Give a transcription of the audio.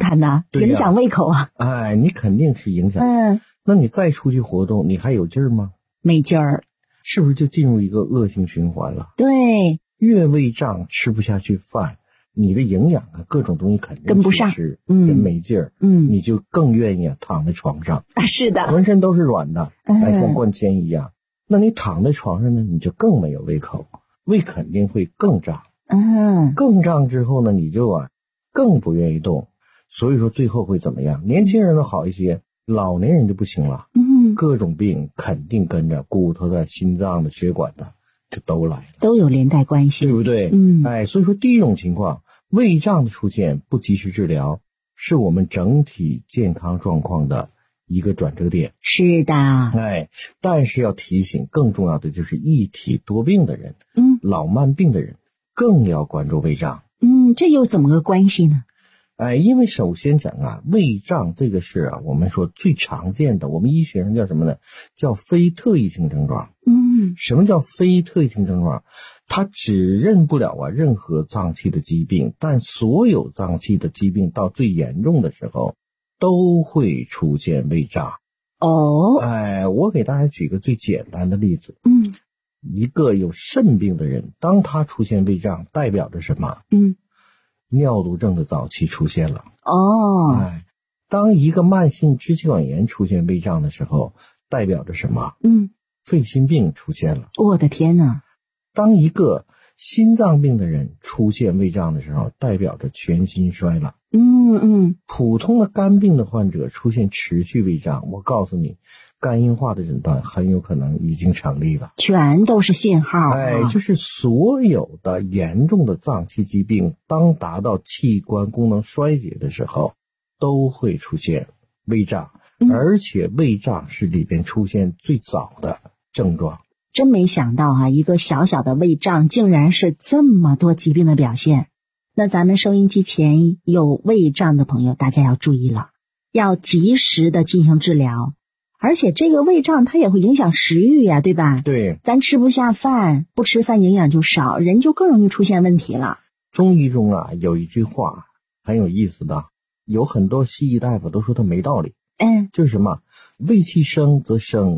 看呢？影响胃口啊。 哎，你肯定是影响。那你再出去活动，你还有劲儿吗？ 没劲儿。 是不是就进入一个恶性循环了？ 对， 越胃胀，吃不下去饭，你的营养啊，各种东西肯定跟不上， 人没劲儿，你就更愿意躺在床上啊，是的， 浑身都是软的，像灌铅一样。那你躺在床上呢，你就更没有胃口，胃肯定会更胀。更胀之后呢，你就更不愿意动。所以说最后会怎么样？年轻人都好一些，老年人就不行了。各种病肯定跟着骨头的、心脏的、血管的就都来了， 都有连带关系， 对不对？所以说第一种情况，胃胀的出现不及时治疗，是我们整体健康状况的一个转折点。 是的。 但是要提醒，更重要的就是一体多病的人，老慢病的人更要关注胃胀。 这又怎么个关系呢？ 因为首先讲胃胀这个是我们说最常见的，我们医学上叫什么呢？叫非特异性症状。什么叫非特异性症状？它只认不了任何脏器的疾病，但所有脏器的疾病到最严重的时候都会出现胃胀。我给大家举个最简单的例子。一个有肾病的人，当他出现胃胀，代表着什么？尿毒症的早期出现了。当一个慢性支气管炎出现胃胀的时候，代表着什么？肺心病出现了。 我的天哪！ 当一个心脏病的人出现胃胀的时候，代表着全心衰了。普通的肝病的患者出现持续胃胀，我告诉你，肝硬化的诊断很有可能已经成立了。 全都是信号。 就是所有的严重的脏器疾病，当达到器官功能衰竭的时候，都会出现胃胀，而且胃胀是里边出现最早的症状。 真没想到一个小小的胃胀竟然是这么多疾病的表现。那咱们收音机前有胃胀的朋友，大家要注意了，要及时的进行治疗。而且这个胃胀它也会影响食欲呀，对吧？ 对， 咱吃不下饭，不吃饭营养就少，人就更容易出现问题了。 中医中有一句话很有意思的，有很多西医大夫都说它没道理。就是什么？胃气生则生，